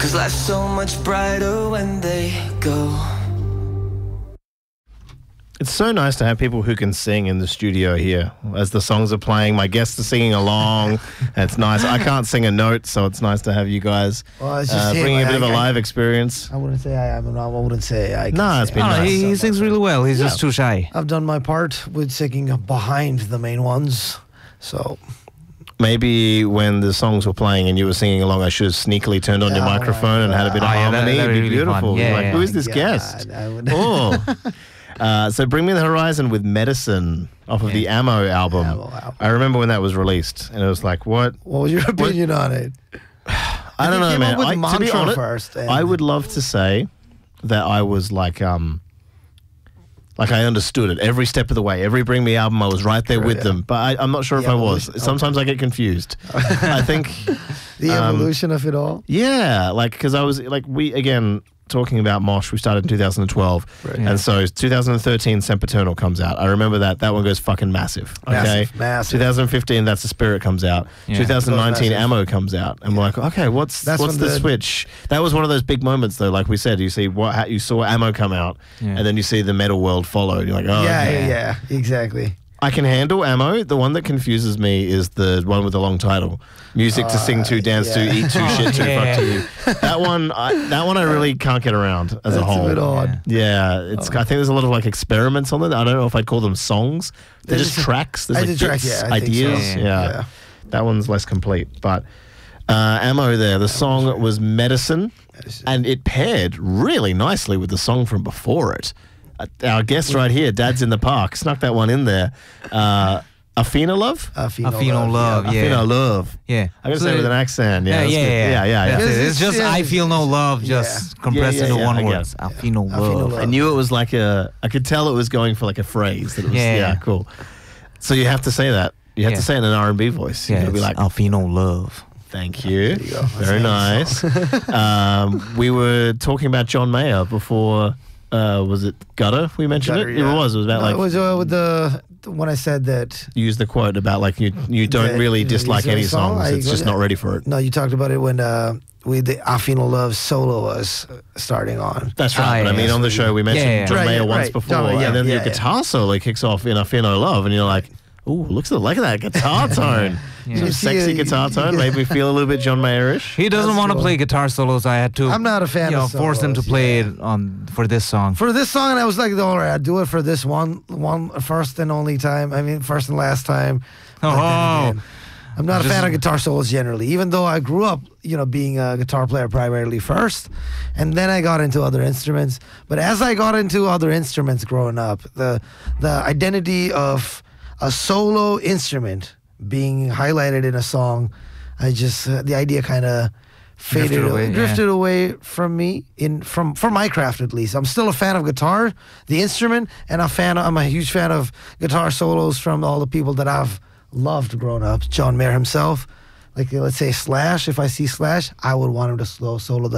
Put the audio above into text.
'Cause life's so much brighter when they go. It's so nice to have people who can sing in the studio here. As the songs are playing, my guests are singing along. It's nice. I can't sing a note, so it's nice to have you guys bringing a bit of a live experience. I wouldn't say I am. I wouldn't say I can. No, it's sing. been nice. He sings really well. He's just too shy. I've done my part with singing behind the main ones. So Maybe when the songs were playing and you were singing along, I should have sneakily turned on your microphone and had a bit of harmony. It'd be really beautiful. fun. Yeah, Like, yeah. who is this guest? So Bring Me the Horizon with Medicine off of the Ammo album. I remember when that was released, and it was like, what? What was your opinion on it? I don't know, man. To be honest, first, I would love to say that I was like I understood it every step of the way. Every Bring Me album, I was right there with them. But I'm not sure if I was. Sometimes I get confused. I think the evolution of it all. Yeah, like because I was like talking about Mosh, we started in 2012. Right. And so 2013, Sempiternal comes out. I remember that. That one goes fucking massive. Okay? Massive. 2015, That's the Spirit comes out. Yeah. 2019, Ammo comes out. And we're like, okay, what's the switch? That was one of those big moments, though. Like we said, you saw Ammo come out, and then you see the metal world follow. And you're like, oh, yeah, exactly. I can handle Ammo. The one that confuses me is the one with the long title. Music to sing to, dance to, eat to, shit to, fuck to. That one I really can't get around as a whole. That's a bit odd. Yeah, I think there's a lot of like experiments on it. I don't know if I'd call them songs. They're just tracks. There's like bits, ideas. So. Yeah. That one's less complete. But Ammo there, the song was Medicine, and it paired really nicely with the song from before it. Our guest right here, Dad's in the Park, snuck that one in there. Afina Love? Afino Love, yeah. Afino Love. Yeah. I gotta say it with an accent. Yeah. It's just yeah. I feel no love, just compressed into one word. Afino Love. I knew it was like I could tell it was going for like a phrase. That it was, cool. So you have to say that. You have to say it in an R&B voice. Yeah, You'll be like, Afino Love. Thank you. There you go. Very nice. We were talking about John Mayer before. Was it Gutter? We mentioned Gutter, it. yeah. It was about it was with the when I said that. You used the quote about like you don't really dislike any songs. It's just not ready for it. No, you talked about it when the Afino Love solo was starting on. That's right. But I mean, on the show we mentioned John Mayer once before, and then your guitar solo kicks off in Afino Love, and you're like, ooh, look at that guitar tone. Some sexy guitar tone made me feel a little bit John Mayer-ish. He doesn't want to play guitar solos. I had to. I'm not a fan of force him to play it for this song. For this song, and I was like, all right, I'll do it for this one first and only time. I mean, first and last time. I'm not a fan of guitar solos generally, even though I grew up, being a guitar player primarily first, and then I got into other instruments. But as I got into other instruments growing up, the identity of a solo instrument being highlighted in a song, the idea kind of drifted away from me from my craft, at least. I'm still a fan of guitar, the instrument, and I'm a huge fan of guitar solos from all the people that I've loved growing up. John Mayer himself, like let's say Slash. If I see Slash, I would want him to solo the